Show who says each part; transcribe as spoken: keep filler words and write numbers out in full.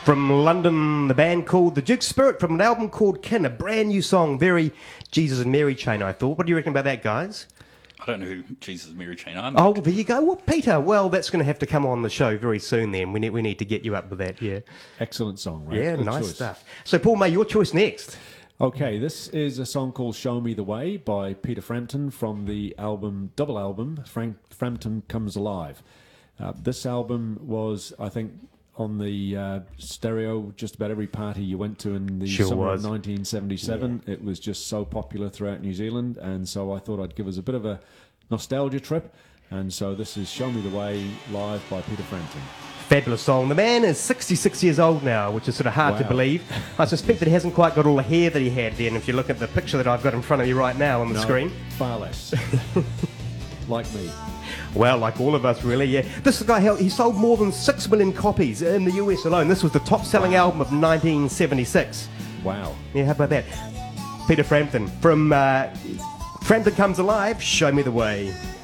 Speaker 1: From London, the band called The Duke Spirit, from an album called Kin, a brand new song, very Jesus and Mary chain, I thought. What do you reckon about that, guys?
Speaker 2: I don't know who Jesus and Mary Chain are.
Speaker 1: Oh, there you go. Well, Peter, well, that's going to have to come on the show very soon then. We need, we need to get you up with that, yeah.
Speaker 3: Excellent song, right?
Speaker 1: Yeah,
Speaker 3: Good
Speaker 1: nice
Speaker 3: choice.
Speaker 1: stuff. So, Paul May, your choice next.
Speaker 3: Okay, this is a song called Show Me the Way by Peter Frampton from the album, double album, Frank, Frampton Comes Alive. Uh, this album was, I think, on the uh, stereo just about every party you went to in the
Speaker 1: Sure
Speaker 3: summer
Speaker 1: was.
Speaker 3: of nineteen seventy-seven. Yeah. It was just so popular throughout New Zealand, and so I thought I'd give us a bit of a nostalgia trip. And so this is Show Me the Way live by Peter Frampton.
Speaker 1: Fabulous song. The man is sixty-six years old now, which is sort of hard
Speaker 3: Wow.
Speaker 1: to believe. I suspect that he hasn't quite got all the hair that he had then, if you look at the picture that I've got in front of you right now on the
Speaker 3: No,
Speaker 1: screen.
Speaker 3: far less. Like me.
Speaker 1: Well, like all of us, really, yeah. This guy, held- he sold more than six million copies in the U S alone. This was the top-selling album of nineteen seventy-six.
Speaker 3: Wow.
Speaker 1: Yeah, how about that? Peter Frampton from uh, Frampton Comes Alive, Show Me the Way.